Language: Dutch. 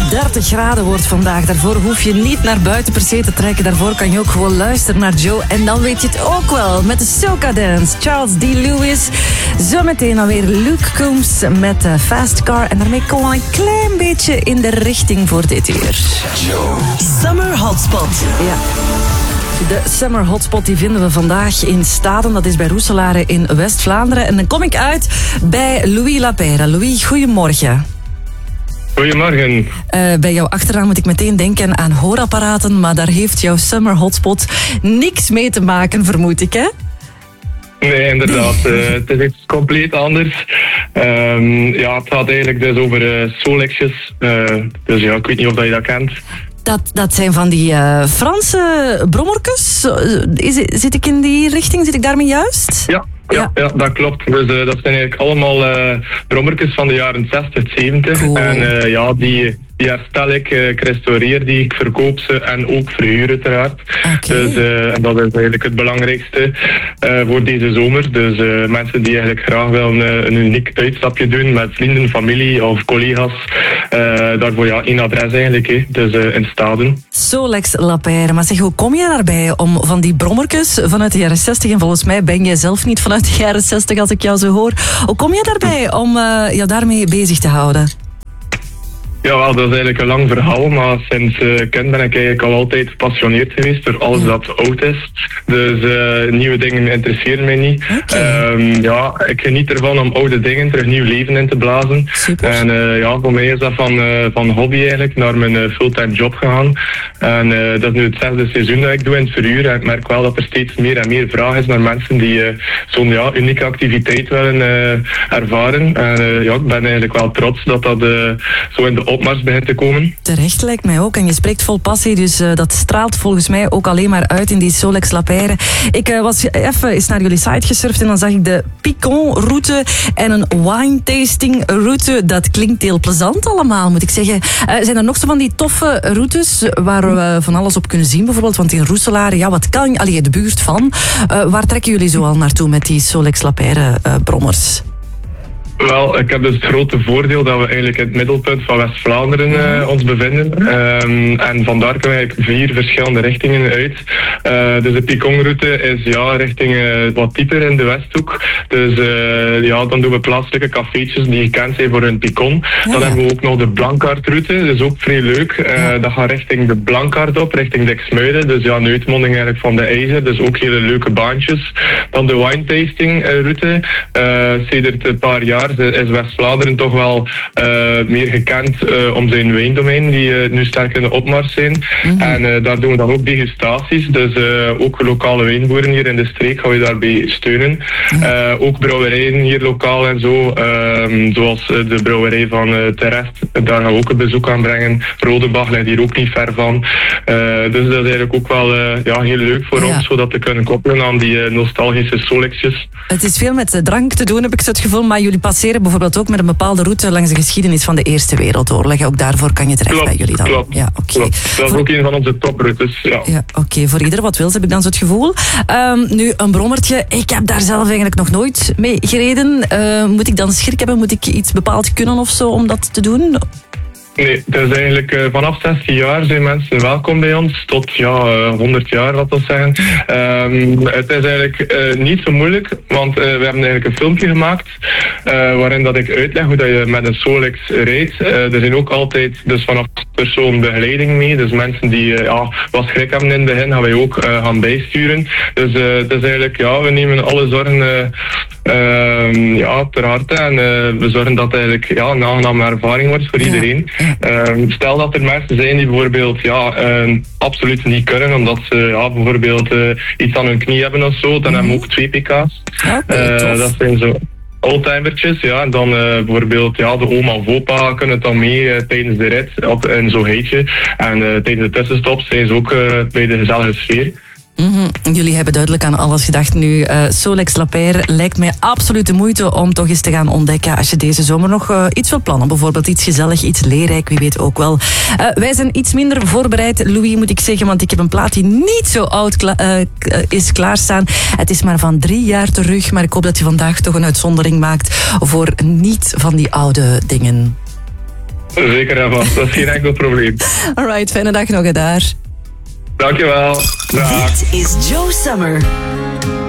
30 graden wordt vandaag. Daarvoor hoef je niet naar buiten per se te trekken. Daarvoor kan je ook gewoon luisteren naar Joe. En dan weet je het ook wel met de Soca Dance. Charles D. Lewis. Zometeen alweer Luke Combs met Fast Car. En daarmee komen we een klein beetje in de richting voor dit uur. Joe. Summer Hotspot. Ja. De Summer Hotspot die vinden we vandaag in Staden. Dat is bij Roeselare in West-Vlaanderen. En dan kom ik uit bij Louis Lapeyre. Louis, goedemorgen. Goedemorgen. Bij jouw achternaam moet ik meteen denken aan hoorapparaten, maar daar heeft jouw Summer Hotspot niks mee te maken, vermoed ik, hè? Nee, inderdaad. Het is iets compleet anders. Het gaat eigenlijk dus over Solexjes. Dus ja, ik weet niet of dat je dat kent. Dat zijn van die Franse brommerkes. Zit ik in die richting? Zit ik daarmee juist? Ja, dat klopt. Dus dat zijn eigenlijk allemaal brommertjes van de jaren 60, 70. Cool. En die herstel ik restaureer die, ik verkoop ze en ook verhuur uiteraard. Okay. Dus en dat is eigenlijk het belangrijkste voor deze zomer. Dus mensen die eigenlijk graag willen een uniek uitstapje doen met vrienden, familie of collega's. Daarvoor één adres eigenlijk, hè. Dus in Staden. Solex Lapeyre. Maar zeg, hoe kom je daarbij om van die brommertjes vanuit de jaren 60, en volgens mij ben jij zelf niet vanuit de jaren 60 als ik jou zo hoor, hoe kom je daarbij om je daarmee bezig te houden? Ja, wel, dat is eigenlijk een lang verhaal, maar sinds kind ben ik eigenlijk al altijd gepassioneerd geweest door alles dat oud is. Dus nieuwe dingen interesseren mij niet. Okay. Ik geniet ervan om oude dingen terug nieuw leven in te blazen. Super. En voor mij is dat van hobby eigenlijk naar mijn fulltime job gegaan. En dat is nu het 6e seizoen dat ik doe in het verhuur. En ik merk wel dat er steeds meer en meer vraag is naar mensen die zo'n unieke activiteit willen ervaren. En ik ben eigenlijk wel trots dat dat zo in de opmars begint te komen. Terecht lijkt mij ook. En je spreekt vol passie, dus dat straalt volgens mij ook alleen maar uit in die Solex Lapeyre. Ik was even eens naar jullie site gesurfd en dan zag ik de Picon-route en een wine-tasting-route. Dat klinkt heel plezant allemaal, moet ik zeggen. Zijn er nog zo van die toffe routes waar we van alles op kunnen zien bijvoorbeeld? Want in Roeselare, wat kan... de buurt van. Waar trekken jullie zo al naartoe met die Solex Lapeyre brommers? Wel, ik heb dus het grote voordeel dat we eigenlijk in het middelpunt van West-Vlaanderen ons bevinden. En vandaar kunnen we eigenlijk 4 verschillende richtingen uit. Dus de Picon-route is richting wat dieper in de Westhoek. Dus dan doen we plaatselijke cafeetjes die gekend zijn voor hun Picon. Dan hebben we ook nog de Blankaart-route, dat is ook vrij leuk. Dat gaat richting de Blankaart op, richting Diksmuiden. Dus een uitmonding eigenlijk van de IJzer, dus ook hele leuke baantjes. Dan de wine-tasting-route. Sedert een paar jaar is West-Vlaanderen toch wel meer gekend om zijn wijndomein, die nu sterk in de opmars zijn. Mm-hmm. En daar doen we dan ook degustaties. Dus ook lokale wijnboeren hier in de streek gaan we daarbij steunen. Ook brouwerijen hier lokaal en zo. Zoals de brouwerij van Terrest. Daar gaan we ook een bezoek aan brengen. Rodebach ligt hier ook niet ver van. Dus dat is eigenlijk ook wel heel leuk voor ons, zodat we kunnen koppelen aan die nostalgische Solexjes. Het is veel met drank te doen, heb ik zo het gevoel, maar jullie passeren bijvoorbeeld ook met een bepaalde route langs de geschiedenis van de Eerste Wereldoorlog. Ook daarvoor kan je terecht bij jullie dan. Klopt. Ja, okay. Dat is ook een van onze toproutes. Ja, oké. Voor ieder wat wil, heb ik dan zo het gevoel. Nu, een brommertje. Ik heb daar zelf eigenlijk nog nooit mee gereden. Moet ik dan schrik hebben? Moet ik iets bepaald kunnen of zo om dat te doen? Nee, het is eigenlijk vanaf 16 jaar zijn mensen welkom bij ons, tot 100 jaar, wat we zeggen. Het is eigenlijk niet zo moeilijk, want we hebben eigenlijk een filmpje gemaakt waarin dat ik uitleg hoe dat je met een Solex rijdt. Er zijn ook altijd dus vanaf persoon begeleiding mee, dus mensen die wat schrik hebben in het begin, gaan wij ook gaan bijsturen. Dus het is eigenlijk, we nemen alle zorgen ter harte en we zorgen dat het eigenlijk een aangename ervaring wordt voor iedereen. Stel dat er mensen zijn die bijvoorbeeld absoluut niet kunnen, omdat ze bijvoorbeeld iets aan hun knie hebben of zo, dan hebben we ook 2 pk's. Dat zijn zo oldtimertjes, en dan bijvoorbeeld de oma of opa kunnen het dan mee tijdens de rit in zo'n heitje. En tijdens de tussenstops zijn ze ook bij de gezellige sfeer. Mm-hmm. Jullie hebben duidelijk aan alles gedacht nu. Solex Lapeyre lijkt mij absoluut de moeite om toch eens te gaan ontdekken als je deze zomer nog iets wil plannen. Bijvoorbeeld iets gezellig, iets leerrijk, wie weet ook wel. Wij zijn iets minder voorbereid, Louis, moet ik zeggen, want ik heb een plaat die niet zo oud is klaarstaan. Het is maar van 3 jaar terug, maar ik hoop dat je vandaag toch een uitzondering maakt voor niet van die oude dingen. Zeker en vast, dat is geen enkel probleem. Alright, fijne dag nog daar. Dankjewel. Dag. Dit is Joe Summer.